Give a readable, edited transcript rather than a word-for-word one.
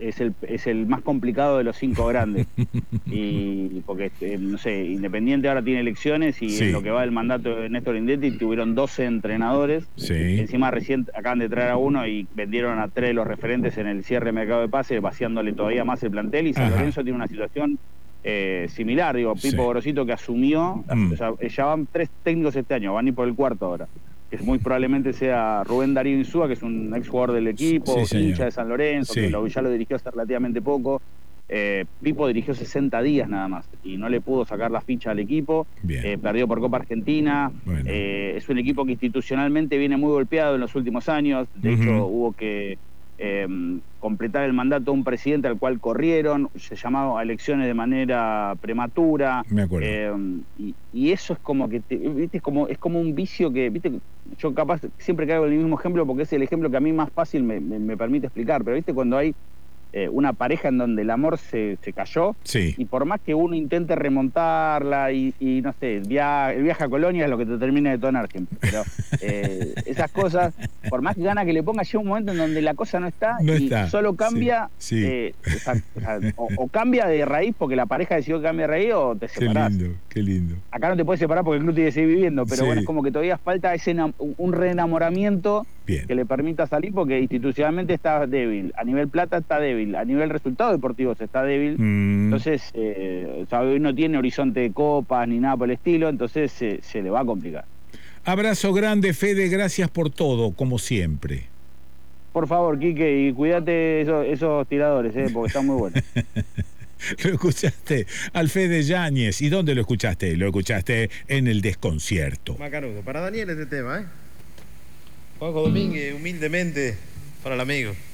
es el más complicado de los 5 grandes. Y porque, no sé, Independiente ahora tiene elecciones y en lo que va del mandato de Néstor Indetti tuvieron 12 entrenadores. Encima recién acaban de traer a uno y vendieron a 3 de los referentes en el cierre de mercado de pases, vaciándole todavía más el plantel. Y San Lorenzo tiene una situación similar, digo, Pipo Gorosito, que asumió, o sea, ya van 3 técnicos este año, van a ir por el 4 ahora, que muy probablemente sea Rubén Darío Insúa, que es un ex jugador del equipo, hincha de San Lorenzo, que ya lo dirigió hace relativamente poco. Pipo dirigió 60 días nada más y no le pudo sacar la ficha al equipo. Perdió por Copa Argentina. Es un equipo que institucionalmente viene muy golpeado en los últimos años. De hecho, hubo que completar el mandato de un presidente al cual corrieron, se llamaba a elecciones de manera prematura. Me acuerdo. Y eso es como que, ¿viste? Es como un vicio que, ¿viste? Yo capaz siempre caigo en el mismo ejemplo porque es el ejemplo que a mí más fácil me permite explicar, pero ¿viste? Cuando hay una pareja en donde el amor se cayó, y por más que uno intente remontarla y no sé, el viaje a Colonia es lo que te termina de detonar siempre, pero esas cosas, por más ganas que le pongas, llega un momento en donde la cosa no está solo cambia, o cambia de raíz porque la pareja decidió que cambie de raíz, o te separás. Qué lindo. Acá no te puedes separar porque el club tiene que seguir viviendo, pero bueno, es como que todavía falta un reenamoramiento que le permita salir, porque institucionalmente está débil, a nivel plata está débil, a nivel resultados deportivos está débil. Entonces hoy no tiene horizonte de copas ni nada por el estilo, entonces se le va a complicar. Abrazo grande, Fede, gracias por todo, como siempre. Por favor, Quique, y cuídate esos tiradores, porque están muy buenos. Lo escuchaste al Fede Yáñez. ¿Y dónde lo escuchaste? Lo escuchaste en El Desconcierto. Macanudo. Para Daniel este tema, Juanjo Domínguez, humildemente, para el amigo.